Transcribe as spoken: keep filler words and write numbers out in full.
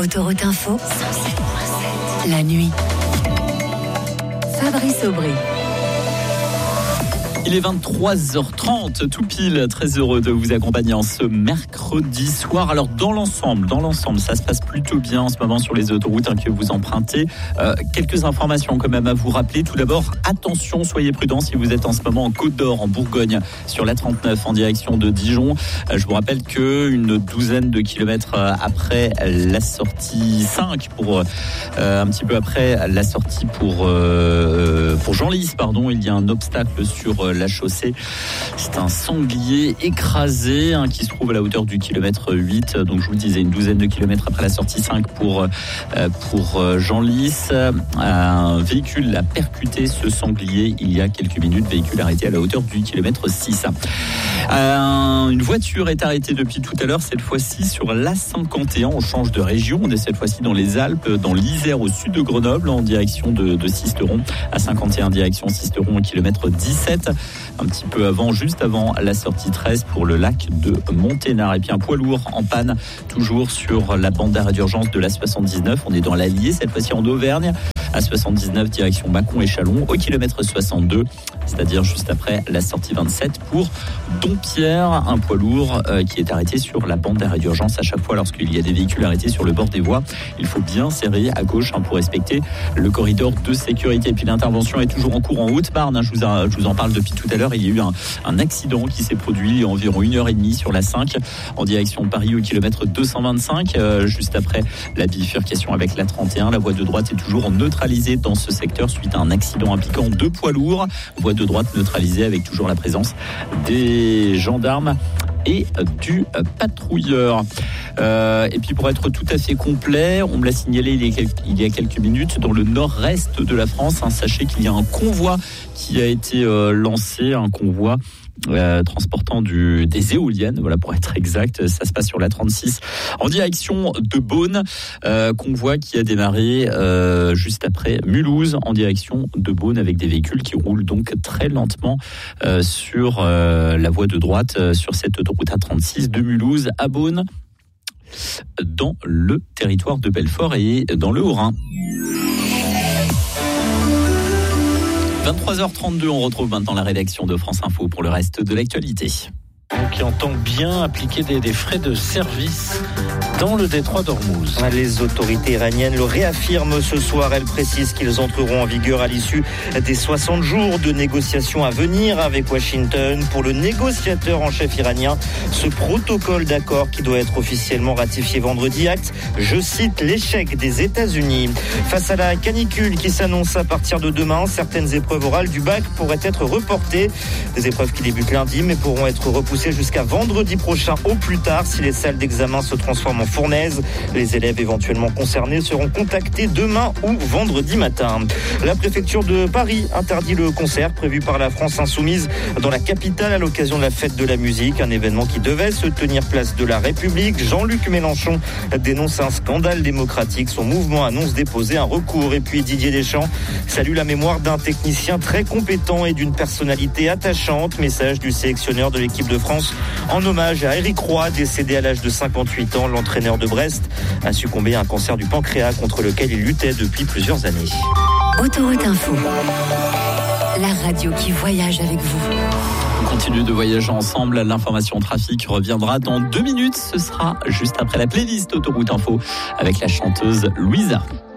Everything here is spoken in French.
Autoroute Info, la nuit. Fabrice Aubry. Il est vingt-trois heures trente, tout pile. Très heureux de vous accompagner en ce mercredi soir. Alors dans l'ensemble, dans l'ensemble, ça se passe plutôt bien en ce moment sur les autoroutes hein, que vous empruntez. Euh, quelques informations quand même à vous rappeler. Tout d'abord, attention, soyez prudents si vous êtes en ce moment en Côte d'Or, en Bourgogne, sur la trente-neuf en direction de Dijon. Euh, je vous rappelle que une douzaine de kilomètres après la sortie cinq, pour euh, un petit peu après la sortie pour euh, pour Genlis, pardon, il y a un obstacle sur la chaussée. C'est un sanglier écrasé hein, qui se trouve à la hauteur du kilomètre huit. Donc je vous le disais, une douzaine de kilomètres après la sortie cinq pour, euh, pour Genlis. Un véhicule a percuté ce sanglier il y a quelques minutes. Véhicule arrêté à la hauteur du kilomètre six. Euh, une voiture est arrêtée depuis tout à l'heure, cette fois-ci sur l'A cinquante et un. On change de région. On est cette fois-ci dans les Alpes, dans l'Isère, au sud de Grenoble, en direction de, de Sisteron. A cinquante et un, direction Sisteron, au kilomètre dix-sept. Un petit peu avant, juste avant la sortie treize pour le lac de Monténard. Et puis un poids lourd en panne, toujours sur la bande d'arrêt d'urgence de l'A soixante-dix-neuf. On est dans l'Allier, cette fois-ci en Auvergne. A soixante-dix-neuf, direction Mâcon et Châlons, au kilomètre soixante-deux, c'est-à-dire juste après la sortie vingt-sept pour Dompierre. Un poids lourd euh, qui est arrêté sur la bande d'arrêt d'urgence. À chaque fois, lorsqu'il y a des véhicules arrêtés sur le bord des voies, il faut bien serrer à gauche hein, pour respecter le corridor de sécurité. Et puis l'intervention est toujours en cours en Haute-Marne. Hein, je, vous a, je vous en parle depuis tout à l'heure. Il y a eu un, un accident qui s'est produit il y a environ une heure et demie sur la cinq en direction de Paris au kilomètre deux cent vingt-cinq, euh, juste après la bifurcation avec la trente et un. La voie de droite est toujours neutralisée dans ce secteur suite à un accident impliquant deux poids lourds. Voie de droite neutralisée avec toujours la présence des gendarmes et du patrouilleur. Euh, et puis pour être tout à fait complet, on me l'a signalé il y a quelques, il y a quelques minutes, dans le nord-est de la France, hein, sachez qu'il y a un convoi qui a été euh, lancé, un convoi Euh, transportant du, des éoliennes, voilà pour être exact. Ça se passe sur la trente-six en direction de Beaune, euh, convoi qui a démarré euh, juste après Mulhouse en direction de Beaune avec des véhicules qui roulent donc très lentement euh, sur euh, la voie de droite euh, sur cette autoroute A trente-six de Mulhouse à Beaune dans le territoire de Belfort et dans le Haut-Rhin. vingt-trois heures trente-deux, on retrouve maintenant la rédaction de France Info pour le reste de l'actualité. Qui entend bien appliquer des, des frais de service dans le détroit d'Ormuz. Les autorités iraniennes le réaffirment ce soir. Elles précisent qu'ils entreront en vigueur à l'issue des soixante jours de négociations à venir avec Washington. Pour le négociateur en chef iranien, ce protocole d'accord qui doit être officiellement ratifié vendredi acte, je cite, l'échec des États-Unis. Face à la canicule qui s'annonce à partir de demain, certaines épreuves orales du bac pourraient être reportées. Des épreuves qui débutent lundi mais pourront être repoussées jusqu'à vendredi prochain au plus tard si les salles d'examen se transforment en fournaises. Les élèves éventuellement concernés seront contactés demain ou vendredi matin. La préfecture de Paris interdit le concert prévu par la France Insoumise dans la capitale à l'occasion de la fête de la musique, un événement qui devait se tenir place de la République. Jean-Luc Mélenchon dénonce un scandale démocratique. Son mouvement annonce déposer un recours. Et puis Didier Deschamps salue la mémoire d'un technicien très compétent et d'une personnalité attachante. Message du sélectionneur de l'équipe de France en hommage à Éric Roy, décédé à l'âge de cinquante-huit ans. L'entraîneur de Brest a succombé à un cancer du pancréas contre lequel il luttait depuis plusieurs années. Autoroute Info, la radio qui voyage avec vous. On continue de voyager ensemble. L'information trafic reviendra dans deux minutes. Ce sera juste après la playlist Autoroute Info avec la chanteuse Louisa.